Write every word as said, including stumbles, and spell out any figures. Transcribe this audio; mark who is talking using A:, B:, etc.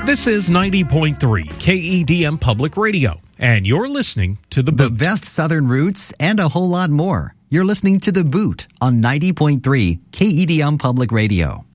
A: This is ninety point three K E D M Public Radio, and you're listening to The Boot.
B: The best Southern roots and a whole lot more. You're listening to The Boot on ninety point three K E D M Public Radio.